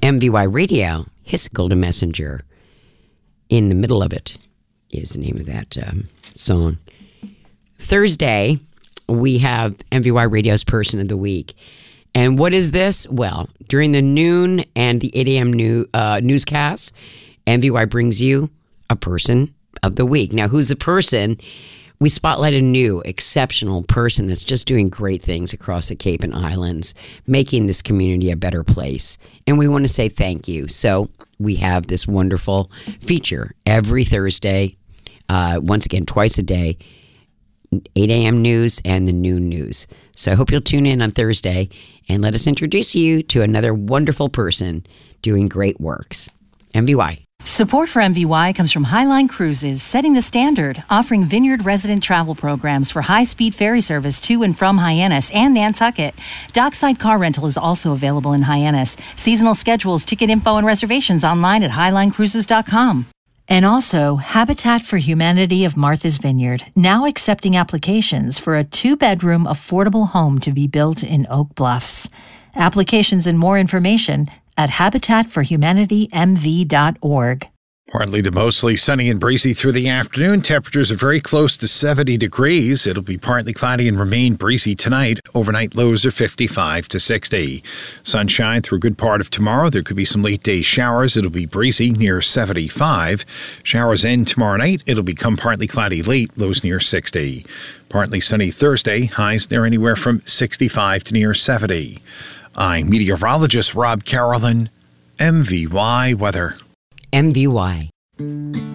MVY Radio, his Golden Messenger. In the Middle of It is the name of that song. Thursday, we have MVY Radio's Person of the Week. And what is this? Well, during the noon and the 8 a.m. newscasts, MVY brings you a Person of the Week. Now, who's the person? We spotlight a new, exceptional person that's just doing great things across the Cape and Islands, making this community a better place. And we want to say thank you. So we have this wonderful feature every Thursday, once again, twice a day, 8 a.m. news and the noon news. So I hope you'll tune in on Thursday and let us introduce you to another wonderful person doing great works. MVY. Support for MVY comes from Highline Cruises, setting the standard, offering Vineyard resident travel programs for high-speed ferry service to and from Hyannis and Nantucket. Dockside car rental is also available in Hyannis. Seasonal schedules, ticket info, and reservations online at highlinecruises.com. And also, Habitat for Humanity of Martha's Vineyard, now accepting applications for a 2-bedroom affordable home to be built in Oak Bluffs. Applications and more information at habitatforhumanitymv.org. Partly to mostly sunny and breezy through the afternoon. Temperatures are very close to 70 degrees. It'll be partly cloudy and remain breezy tonight. Overnight lows are 55 to 60. Sunshine through a good part of tomorrow. There could be some late day showers. It'll be breezy near 75. Showers end tomorrow night. It'll become partly cloudy late. Lows near 60. Partly sunny Thursday. Highs there anywhere from 65 to near 70. I'm meteorologist Rob Carolyn, MVY Weather. MVY.